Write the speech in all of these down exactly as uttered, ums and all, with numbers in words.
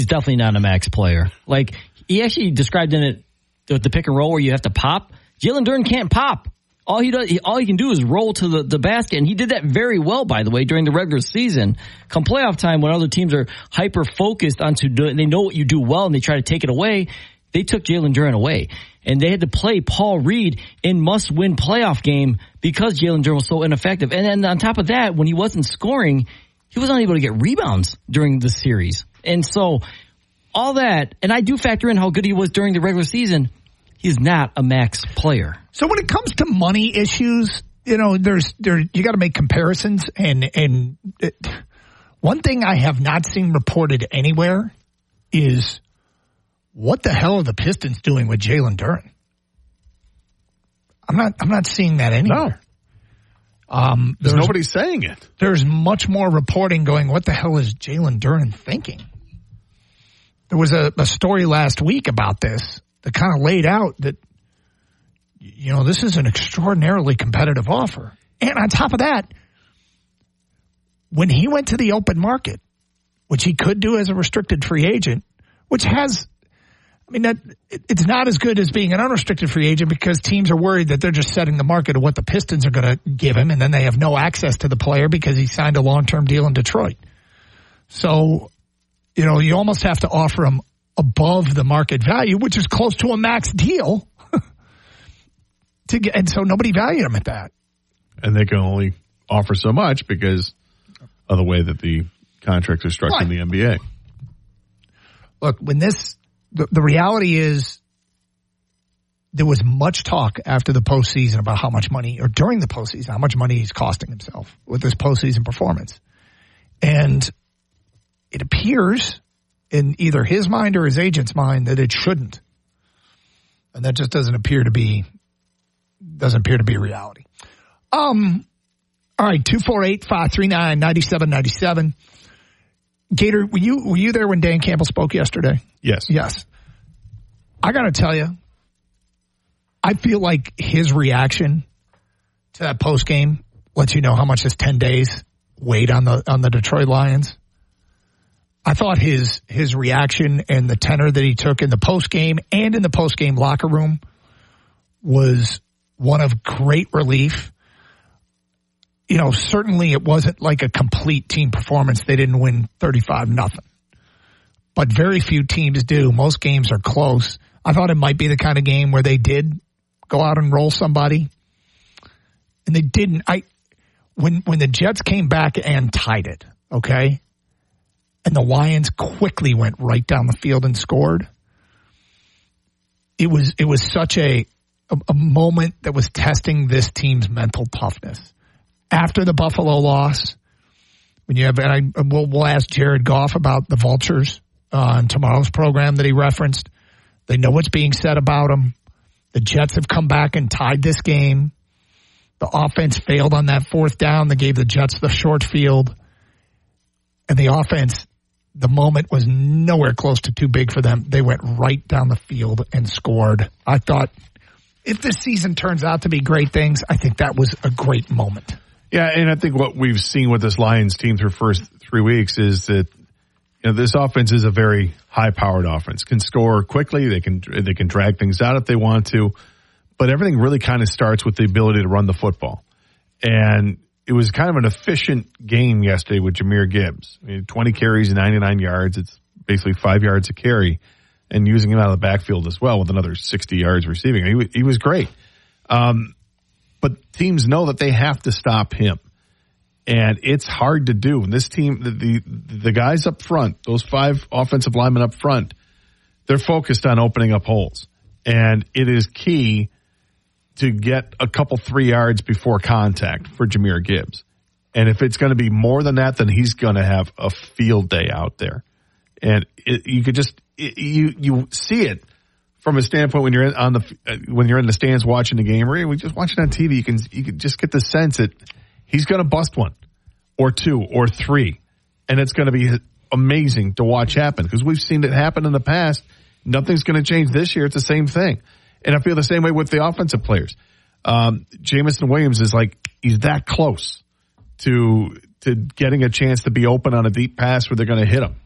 he's definitely not a max player. Like, he actually described in it the, the pick and roll where you have to pop. Jalen Duren can't pop. All he does, he, all he can do is roll to the, the basket, and he did that very well, by the way, during the regular season. Come playoff time, when other teams are hyper focused onto doing, they know what you do well, and they try to take it away. They took Jalen Duren away, and they had to play Paul Reed in must-win playoff game because Jalen Duren was so ineffective. And then on top of that, when he wasn't scoring, he was unable to get rebounds during the series. And so all that, and I do factor in how good he was during the regular season. He's not a max player. So when it comes to money issues, you know, there's there you got to make comparisons, and and it, one thing I have not seen reported anywhere is what the hell are the Pistons doing with Jalen Duren? I'm not I'm not seeing that anywhere. No. Um, there's, there's nobody saying it. There's much more reporting going, what the hell is Jalen Duren thinking? There was a, a story last week about this that kind of laid out that, you know, this is an extraordinarily competitive offer. And on top of that, when he went to the open market, which he could do as a restricted free agent, which has, I mean, that it's not as good as being an unrestricted free agent because teams are worried that they're just setting the market of what the Pistons are going to give him, and then they have no access to the player because he signed a long-term deal in Detroit. So, you know, you almost have to offer him above the market value, which is close to a max deal. to get, and so nobody valued him at that. And they can only offer so much because of the way that the contracts are structured in the N B A. Look, when this, the, the reality is there was much talk after the postseason about how much money, or during the postseason, how much money he's costing himself with this postseason performance. And it appears in either his mind or his agent's mind that it shouldn't. And that just doesn't appear to be, doesn't appear to be reality. Um, all right, two four eight, five three nine, nine seven nine seven. Gator, were you, were you there when Dan Campbell spoke yesterday? Yes. Yes. I got to tell you, I feel like his reaction to that post game lets you know how much this ten days weighed on the, on the Detroit Lions. I thought his his reaction and the tenor that he took in the postgame and in the postgame locker room was one of great relief. You know, certainly it wasn't like a complete team performance. They didn't win thirty-five nothing. But very few teams do. Most games are close. I thought it might be the kind of game where they did go out and roll somebody. And they didn't. I when when the Jets came back and tied it, okay? And the Lions quickly went right down the field and scored. It was it was such a, a a moment that was testing this team's mental toughness. After the Buffalo loss, when you have, and I, we'll, we'll ask Jared Goff about the Vultures uh, on tomorrow's program that he referenced. They know what's being said about them. The Jets have come back and tied this game. The offense failed on that fourth down. They gave the Jets the short field. And the offense, the moment was nowhere close to too big for them. They went right down the field and scored. I thought, if this season turns out to be great things, I think that was a great moment. Yeah, and I think what we've seen with this Lions team through first three weeks is that, you know, this offense is a very high-powered offense. Can score quickly. They can they can drag things out if they want to. But everything really kind of starts with the ability to run the football. And it was kind of an efficient game yesterday with Jahmyr Gibbs. I mean, twenty carries, ninety-nine yards. It's basically five yards a carry, and using him out of the backfield as well with another sixty yards receiving. He, w- he was great. Um, but teams know that they have to stop him, and it's hard to do. And this team, the, the the guys up front, those five offensive linemen up front, they're focused on opening up holes, and it is key to get a couple three yards before contact for Jahmyr Gibbs. And if it's going to be more than that, then he's going to have a field day out there. And it, you could just it, you you see it from a standpoint when you're in, on the uh, when you're in the stands watching the game, or we just watching on T V. You can you can just get the sense that he's going to bust one, or two, or three, and it's going to be amazing to watch happen because we've seen it happen in the past. Nothing's going to change this year. It's the same thing. And I feel the same way with the offensive players. Um, Jameson Williams is like, he's that close to to getting a chance to be open on a deep pass where they're going to hit him.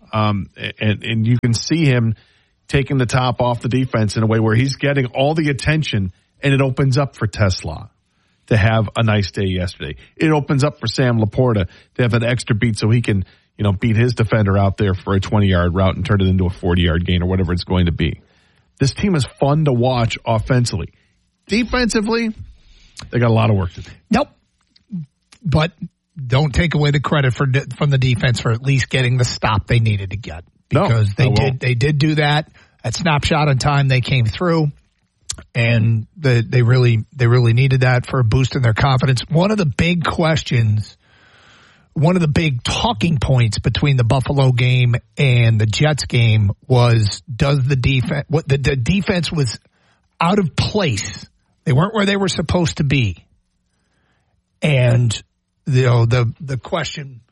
Um, and, and you can see him taking the top off the defense in a way where he's getting all the attention, and it opens up for Tesla to have a nice day yesterday. It opens up for Sam Laporta to have an extra beat so he can, you know, beat his defender out there for a twenty-yard route and turn it into a forty-yard gain or whatever it's going to be. This team is fun to watch offensively. Defensively, they got a lot of work to do. Nope. But don't take away the credit for from the defense for at least getting the stop they needed to get. Because no, they did they did do that. At snapshot in time, they came through. And the, they really they really needed that for a boost in their confidence. One of the big questions, one of the big talking points between the Buffalo game and the Jets game was, does the defense, what the, the defense was out of place. They weren't where they were supposed to be. And, you know, the, the question,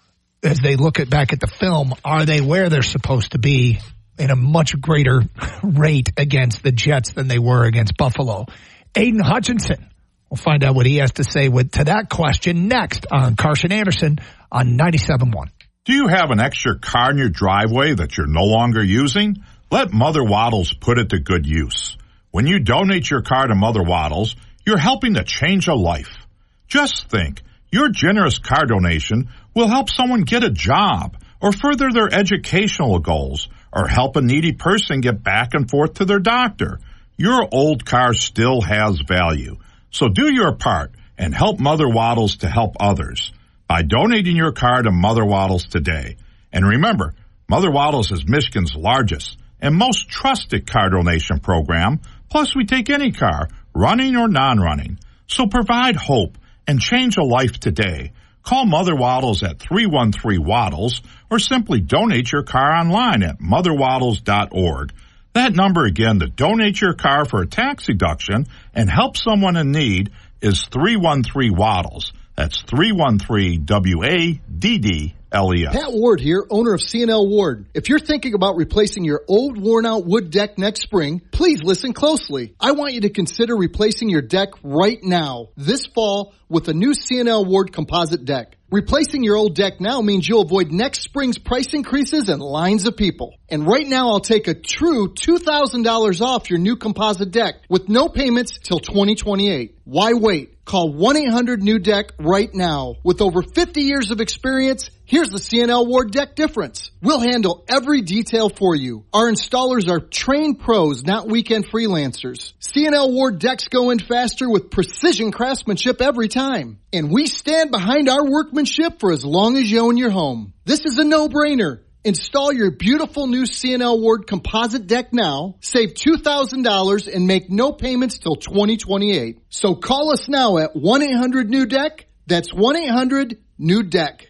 as they look at back at the film, are they where they're supposed to be in a much greater rate against the Jets than they were against Buffalo? Aiden Hutchinson, we'll find out what he has to say with to that question next on Carson Anderson on ninety-seven point one. Do you have an extra car in your driveway that you're no longer using? Let Mother Waddles put it to good use. When you donate your car to Mother Waddles, you're helping to change a life. Just think, your generous car donation will help someone get a job or further their educational goals, or help a needy person get back and forth to their doctor. Your old car still has value. So do your part and help Mother Waddles to help others by donating your car to Mother Waddles today. And remember, Mother Waddles is Michigan's largest and most trusted car donation program. Plus, we take any car, running or non-running. So provide hope and change a life today. Call Mother Waddles at three one three Waddles or simply donate your car online at mother waddles dot org. That number again to donate your car for a tax deduction and help someone in need is three one three Waddles. That's three one three W A D D L E S. Pat Ward here, owner of C and L Ward. If you're thinking about replacing your old worn-out wood deck next spring, please listen closely. I want you to consider replacing your deck right now, this fall, with a new C and L Ward composite deck. Replacing your old deck now means you'll avoid next spring's price increases and lines of people. And right now, I'll take a true two thousand dollars off your new composite deck with no payments till twenty twenty-eight. Why wait? Call one eight hundred new deck right now. With over fifty years of experience, here's the C and L Ward deck difference. We'll handle every detail for you. Our installers are trained pros, not weekend freelancers. C and L Ward decks go in faster with precision craftsmanship every time. And we stand behind our workmanship for as long as you own your home. This is a no-brainer. Install your beautiful new C and L Ward composite deck now, save two thousand dollars, and make no payments till twenty twenty-eight. So call us now at one eight hundred new deck. That's one eight hundred new deck.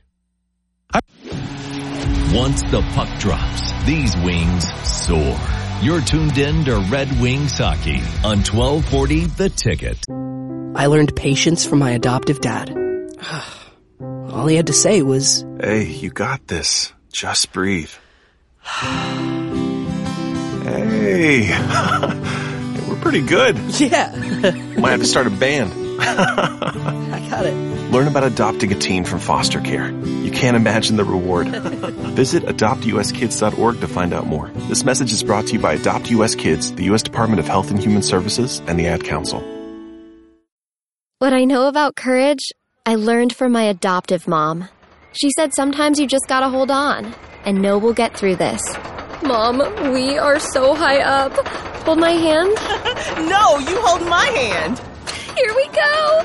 Once the puck drops, these wings soar. You're tuned in to Red Wings Hockey on twelve forty The Ticket. I learned patience from my adoptive dad. All he had to say was, "Hey, you got this. Just breathe." Hey, we're pretty good. Yeah. Might have to start a band. I got it. Learn about adopting a teen from foster care. You can't imagine the reward. Visit adopt u s kids dot org to find out more. This message is brought to you by Adopt U S Kids, the U S Department of Health and Human Services, and the Ad Council. What I know about courage, I learned from my adoptive mom. She said sometimes you just gotta hold on and know we'll get through this. Mom, we are so high up. Hold my hand. No, you hold my hand. Here we go.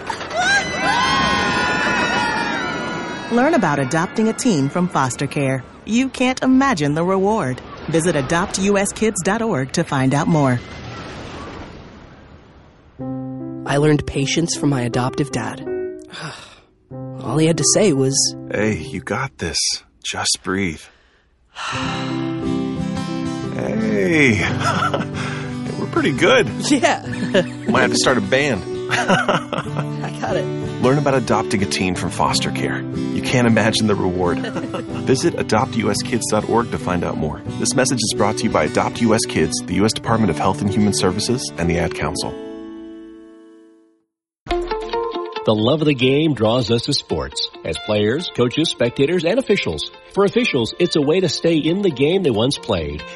Learn about adopting a teen from foster care. You can't imagine the reward. Visit adopt u s kids dot org to find out more. I learned patience from my adoptive dad. All he had to say was, "Hey, you got this. Just breathe." Hey, we're pretty good. Yeah. Might have to start a band. I got it. Learn about adopting a teen from foster care. You can't imagine the reward. Visit adopt u s kids dot org to find out more. This message is brought to you by Adopt U S Kids, the U S Department of Health and Human Services, and the Ad Council. The love of the game draws us to sports, as players, coaches, spectators, and officials. For officials, it's a way to stay in the game they once played